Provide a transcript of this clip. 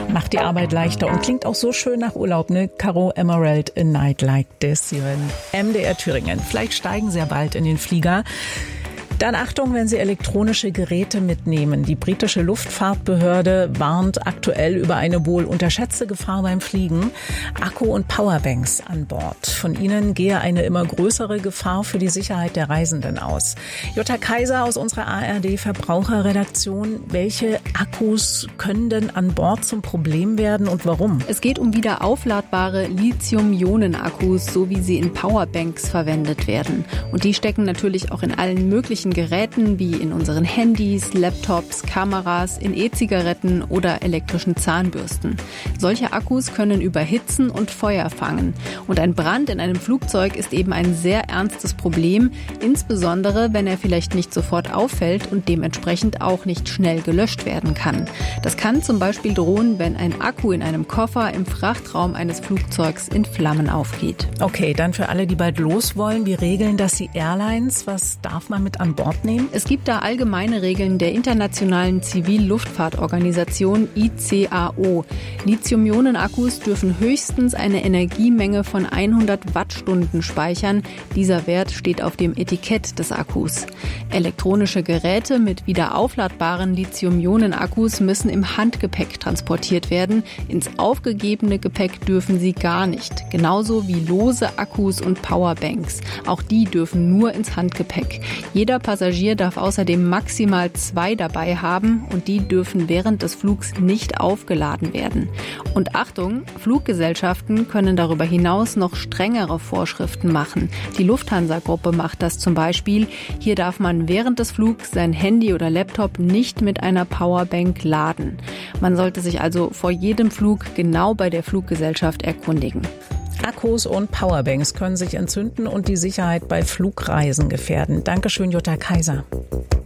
Macht die Arbeit leichter und klingt auch so schön nach Urlaub, ne? Caro Emerald, A Night Like This hier in MDR Thüringen. Vielleicht steigen Sie ja bald in den Flieger. Dann Achtung, wenn Sie elektronische Geräte mitnehmen. Die britische Luftfahrtbehörde warnt aktuell über eine wohl unterschätzte Gefahr beim Fliegen. Akku- und Powerbanks an Bord. Von ihnen gehe eine immer größere Gefahr für die Sicherheit der Reisenden aus. Jutta Kaiser aus unserer ARD-Verbraucherredaktion. Welche Akkus können denn an Bord zum Problem werden und warum? Es geht um wieder aufladbare Lithium-Ionen-Akkus, so wie sie in Powerbanks verwendet werden. Und die stecken natürlich auch in allen möglichen Geräten wie in unseren Handys, Laptops, Kameras, in E-Zigaretten oder elektrischen Zahnbürsten. Solche Akkus können überhitzen und Feuer fangen. Und ein Brand in einem Flugzeug ist eben ein sehr ernstes Problem, insbesondere wenn er vielleicht nicht sofort auffällt und dementsprechend auch nicht schnell gelöscht werden kann. Das kann zum Beispiel drohen, wenn ein Akku in einem Koffer im Frachtraum eines Flugzeugs in Flammen aufgeht. Okay, dann für alle, die bald los wollen, wie regeln das die Airlines? Was darf man mit an Bord nehmen? Es gibt da allgemeine Regeln der Internationalen Zivilluftfahrtorganisation ICAO. Lithium-Ionen-Akkus dürfen höchstens eine Energiemenge von 100 Wattstunden speichern. Dieser Wert steht auf dem Etikett des Akkus. Elektronische Geräte mit wieder aufladbaren Lithium-Ionen-Akkus müssen im Handgepäck transportiert werden. Ins aufgegebene Gepäck dürfen sie gar nicht. Genauso wie lose Akkus und Powerbanks. Auch die dürfen nur ins Handgepäck. Jeder Passagier darf außerdem maximal 2 dabei haben und die dürfen während des Flugs nicht aufgeladen werden. Und Achtung, Fluggesellschaften können darüber hinaus noch strengere Vorschriften machen. Die Lufthansa-Gruppe macht das zum Beispiel. Hier darf man während des Flugs sein Handy oder Laptop nicht mit einer Powerbank laden. Man sollte sich also vor jedem Flug genau bei der Fluggesellschaft erkundigen. Akkus und Powerbanks können sich entzünden und die Sicherheit bei Flugreisen gefährden. Dankeschön, Jutta Kaiser.